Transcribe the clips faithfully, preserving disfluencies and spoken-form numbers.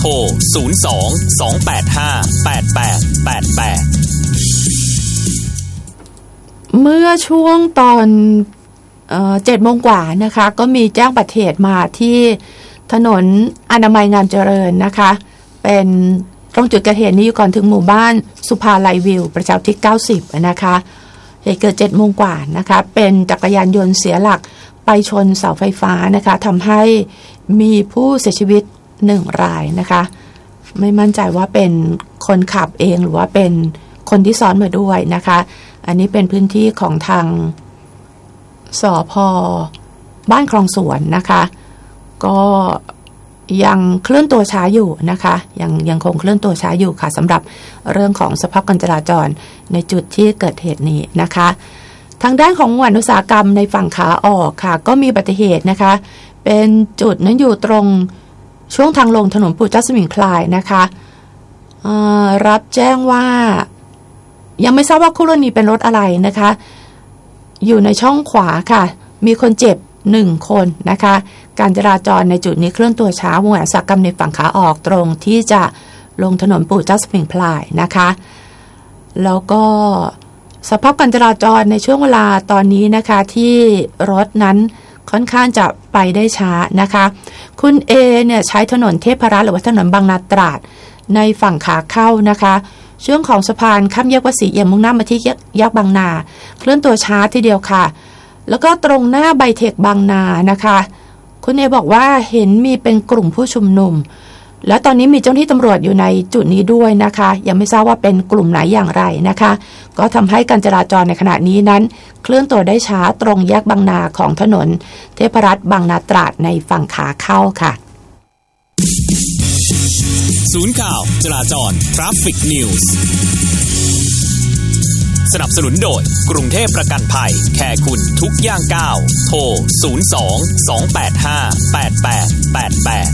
โทรศูนย์ สอง สอง แปด ห้า แปด แปด แปด แปดเมื่อช่วงตอนเอ่อ เจ็ดโมงกว่านะคะก็มีแจ้งอุบัติเหตุมาที่ถนนอนามัยงามเจริญนะคะเป็นตรงจุดเกิดเหตุนี้อยู่ก่อนถึงหมู่บ้านสุภาลัยวิวประชาอุทิศเก้าสิบนะคะเหตุเกิด เจ็ดโมงกว่านะคะเป็นจักรยานยนต์เสียหลักไปชนเสาไฟฟ้านะคะทำให้มีผู้เสียชีวิตหนึ่งรายนะคะไม่มั่นใจว่าเป็นคนขับเองหรือว่าเป็นคนที่ซ้อนมาด้วยนะคะอันนี้เป็นพื้นที่ของทางสภ.บ้านคลองสวนนะคะก็ยังเคลื่อนตัวช้าอยู่นะคะยังยังคงเคลื่อนตัวช้าอยู่ค่ะสำหรับเรื่องของสภาพการจราจรในจุดที่เกิดเหตุนี้นะคะทางด้านของหน่วยอุตสาหกรรมในฝั่งขาออกค่ะก็มีอุบัติเหตุนะคะเป็นจุดนั้นอยู่ตรงช่วงทางลงถนนปู่เจ้าสมิงพรายนะคะรับแจ้งว่ายังไม่ทราบว่าคู่กรณีเป็นรถอะไรนะคะอยู่ในช่องขวาค่ะมีคนเจ็บหนึ่งคนนะคะการจราจรในจุดนี้เคลื่อนตัวช้าหน่วยอุตสาหกรรมในฝั่งขาออกตรงที่จะลงถนนปู่เจ้าสมิงพรายนะคะแล้วก็สภาพการจราจรในช่วงเวลาตอนนี้นะคะที่รถนั้นค่อนข้างจะไปได้ช้านะคะคุณเอเนี่ยใช้ถนนเทพรัตน์หรือว่าถนนบางนาตราดในฝั่งขาเข้านะคะช่วงของสะพานข้ามแยกวัดศรีเอี่ยมมุ่งหน้ามาที่แยกบางนาเคลื่อนตัวช้าทีเดียวค่ะแล้วก็ตรงหน้าไบเทคบางนานะคะคุณเอบอกว่าเห็นมีเป็นกลุ่มผู้ชุมนุมแล้วตอนนี้มีเจ้าหน้าที่ตำรวจอยู่ในจุดนี้ด้วยนะคะยังไม่ทราบว่าเป็นกลุ่มไหนอย่างไรนะคะก็ทำให้การจราจรในขณะนี้นั้นเคลื่อนตัวได้ช้าตรงแยกบางนาของถนนเทพรัตน์บางนาตราดในฝั่งขาเข้าค่ะศูนย์ข่าวจราจร Traffic News สนับสนุนโดยกรุงเทพประกันภัยแค่คุณทุกย่างก้าวโทรศูนย์ สอง สอง แปด ห้า แปด แปด แปด แปด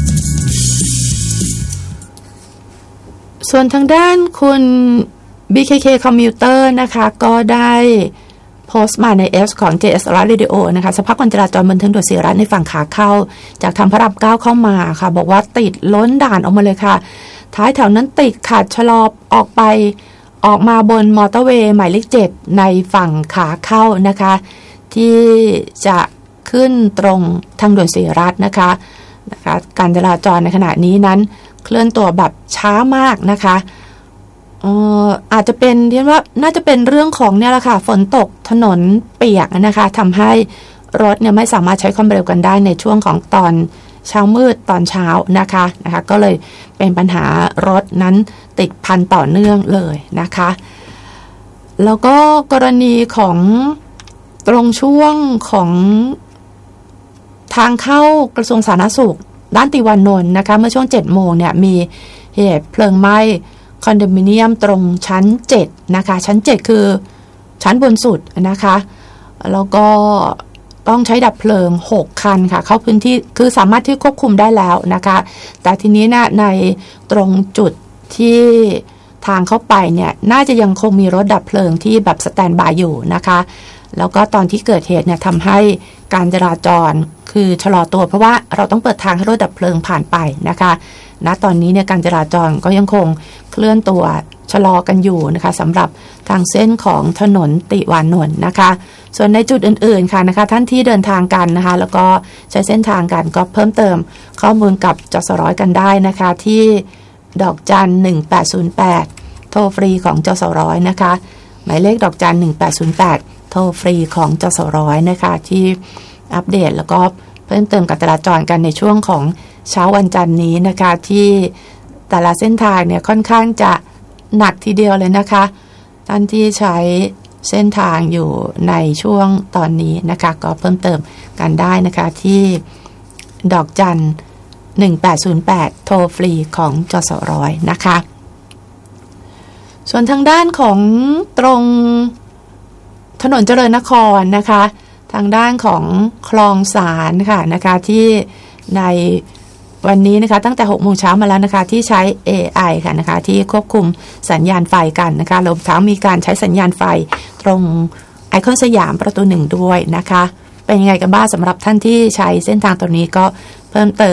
ส่วนทางด้านคุณ บี เค เค Commuter นะคะก็ได้โพสต์มาใน X ของ เจ เอส Radio นะคะสภาพการจราจรบนถนนด่วนศรีรัตน์ในฝั่งขาเข้าจากทางพระรามเก้าเข้ามาค่ะบอกว่าติดล้นด่านออกมาเลยค่ะท้ายแถวนั้นติดขาดชะลอออกไปออกมาบนมอเตอร์เวย์หมายเลขเจ็ดในฝั่งขาเข้านะคะที่จะขึ้นตรงทางด่วนศรีรัตน์นะคะนะคะการจราจรในขณะนี้นั้นเคลื่อนตัวแบบช้ามากนะคะเอ่ออาจจะเป็นเรียกว่าน่าจะเป็นเรื่องของเนี่ยแหละค่ะฝนตกถนนเปียกนะคะทำให้รถเนี่ยไม่สามารถใช้ความเร็วกันได้ในช่วงของตอนเช้ามืดตอนเช้านะคะนะคะก็เลยเป็นปัญหารถนั้นติดพันต่อเนื่องเลยนะคะแล้วก็กรณีของตรงช่วงของทางเข้ากระทรวงสาธารณสุขด้านติวานนท์นะคะเมื่อช่วง เจ็ดโมงเนี่ยมีเหตุเพลิงไหม้คอนโดมิเนียมตรงชั้นเจ็ดนะคะชั้นเจ็ดคือชั้นบนสุดนะคะแล้วก็ต้องใช้ดับเพลิงหกคันค่ะเข้าพื้นที่คือสามารถที่ควบคุมได้แล้วนะคะแต่ทีนี้นะในตรงจุดที่ทางเข้าไปเนี่ยน่าจะยังคงมีรถดับเพลิงที่แบบสแตนด์บายอยู่นะคะแล้วก็ตอนที่เกิดเหตุเนี่ยทำให้การจราจรคือชะลอตัวเพราะว่าเราต้องเปิดทางให้รถดับเพลิงผ่านไปนะคะณตอนนี้เนี่ยการจราจรก็ยังคงเคลื่อนตัวชะลอกันอยู่นะคะสำหรับทางเส้นของถนนติวานนท์นะคะส่วนในจุดอื่นๆค่ะนะคะท่านที่เดินทางกันนะคะแล้วก็ใช้เส้นทางกันก็เพิ่มเติมข้อมูลกับจสร้อยกันได้นะคะที่ดอกจันหนึ่งแปดศูนย์แปดโทรฟรีของจสร้อยนะคะหมายเลขดอกจันหนึ่งแปดศูนย์แปดโทรฟรีของจสร้อยนะคะที่อัปเดตแล้วก็เพิ่มเติมการจราจรกันในช่วงของเช้าวันจันทร์นี้นะคะที่แต่ละเส้นทางเนี่ยค่อนข้างจะหนักทีเดียวเลยนะคะท่านที่ใช้เส้นทางอยู่ในช่วงตอนนี้นะคะก็เพิ่มเติมกันได้นะคะที่ดอกจันหนึ่งแปดศูนย์แปดโทรฟรีของจสร้อยนะคะส่วนทางด้านของตรงถนนเจริญนครนะคะทางด้านของคลองสารค่ะนะคะที่ในวันนี้นะคะตั้งแต่หกโมงเช้ามาแล้วนะคะที่ใช้ เอ ไอ ค่ะนะคะที่ควบคุมสัญญาณไฟกันนะคะรวมทั้งมีการใช้สัญญาณไฟตรงไอคอนสยามประตูหนึ่งด้วยนะคะเป็นยังไงกันบ้างสำหรับท่านที่ใช้เส้นทางตรงนี้ก็เพิ่มเติม